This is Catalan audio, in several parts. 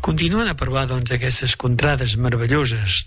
Continuant a parlar d'aquestes contrades meravelloses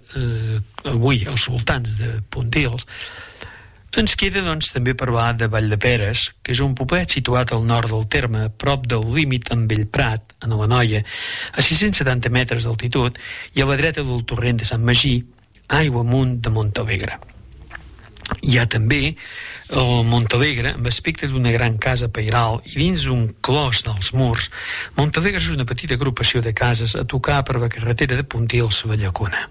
avui als voltants de Pontils, ens queda també parlar de Valldeperes, que és un poblet situat al nord del terme, prop del límit amb Bellprat, a Nova Noia, a 670 metres d'altitud i a la dreta del torrent de Sant Magí, aigua amunt de Montalegre. Hi ha també el Montalegre, amb aspecte d'una gran casa pairal i dins un clos dels murs. Montalegre és una petita agrupació de cases a tocar per la carretera de Pontils a la Llacuna.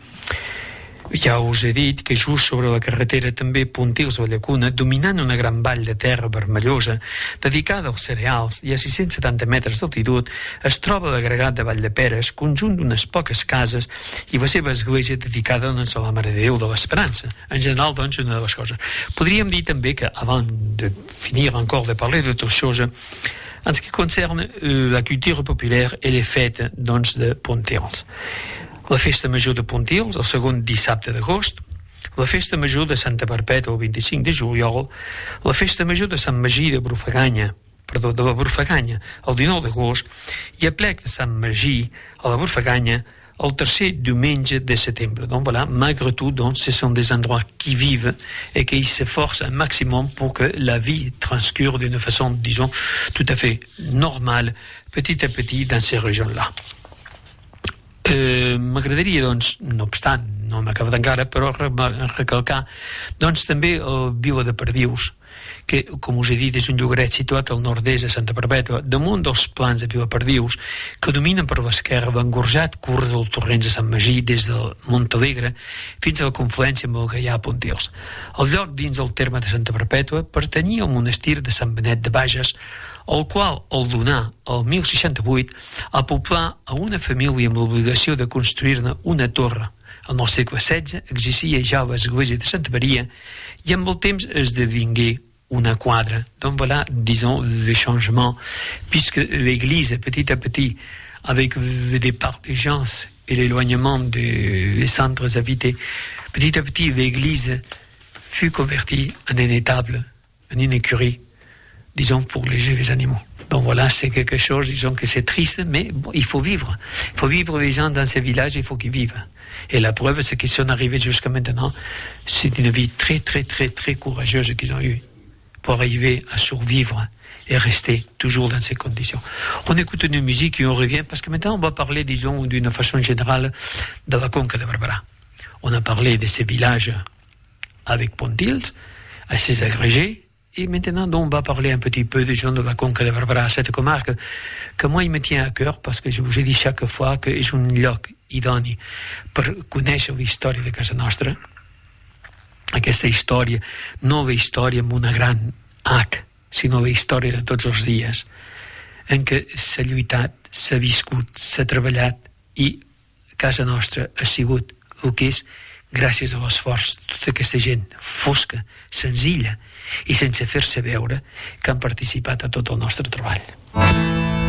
Ja us he dit que just sobre la carretera també Pontils-Vallacuna, dominant una gran vall de terra vermellosa dedicada als cereals i a 670 metres d'altitud, es troba l'agregat de Valldeperes, conjunt d'unes poques cases i la seva església dedicada a la Mare de Déu de l'Esperança. En general, una de les coses. Podríem dir també que, abans de finir encore de parler de tot això, en ce qui concerne la culture populaire et les fêtes de Pontils. La festa major de Pontils, el segon dissabte d'agost, la festa major de Santa Perpètua, el 25 de juliol, la festa major de Sant Magí de la Brufaganya, el 19 d'agost, i el plec de Sant Magí a la Brufaganya, el tercer diumenge de setembre. Donc voilà, malgré tout, ce sont des endroits qui vivent et qui s'efforcent un maximum pour que la vie transcure d'une façon, disons, tout à fait normale, petit à petit, dans ces régions-là. M'agradaria, no obstant, no m'ha acabat encara, però recalcar també el Vila de Perdius, que, com us he dit, és un llogaret situat al nord-est de Santa Perpètua, damunt dels plans de Vila Perdius, que dominen per l'esquerra l'engorjat curs del torrent de Sant Magí des del Montalegre fins a la confluència amb el Gaià a Pontils. El lloc dins del terme de Santa Perpètua pertanyia al monestir de Sant Benet de Bages, el qual el donà el 1068 a poblar a una família amb l'obligació de construir-ne una torre. En el segle XVI existia ja l'església de Santa Maria i amb el temps esdevingué una quadra. Donc voilà, disons, le changement, puisque l'église, petit à petit, avec le départ des gens et l'éloignement des centres habités, petit à petit, l'église fut convertie en un étable, en une écurie, disons, pour léger les animaux. Donc voilà, c'est quelque chose, disons que c'est triste, mais bon, il faut vivre. Il faut vivre les gens dans ces villages, il faut qu'ils vivent. Et la preuve, c'est qu'ils sont arrivés jusqu'à maintenant. C'est une vie très, très, très, très courageuse qu'ils ont eue pour arriver à survivre et rester toujours dans ces conditions. On écoute une musique et on revient, parce que maintenant on va parler, disons, d'une façon générale de la Conca de Barberà. On a parlé de ces villages avec Pontils, à ses agrégés, et maintenant, on va parler un petit peu des gens de la Conca de Barberà, cette comarque que moi, il me tient à cœur, parce que je vous ai dit chaque fois que és un lloc idoni per conèixer la història de casa nostra. Aquesta història, no la història amb una gran H, sinó la història de tots els dies, en què s'ha lluitat, s'ha viscut, s'ha treballat, i casa nostra ha sigut el que és gràcies a l'esforç de tota aquesta gent fosca, senzilla i sense fer-se veure que han participat a tot el nostre treball.